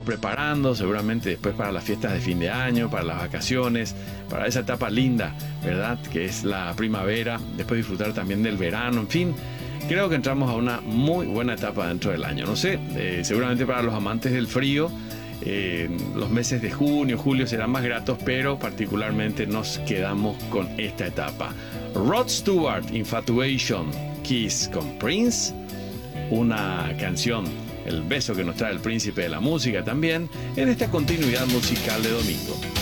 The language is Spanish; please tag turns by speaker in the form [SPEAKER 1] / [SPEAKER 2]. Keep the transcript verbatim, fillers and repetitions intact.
[SPEAKER 1] preparando seguramente después para las fiestas de fin de año, para las vacaciones, para esa etapa linda, ¿verdad? Que es la primavera, después disfrutar también del verano, en fin. Creo que entramos a una muy buena etapa dentro del año. No sé, eh, seguramente para los amantes del frío, eh, los meses de junio, julio serán más gratos, pero particularmente nos quedamos con esta etapa. Rod Stewart, Infatuation, Kiss con Prince, una canción, el beso que nos trae el príncipe de la música también, en esta continuidad musical de domingo.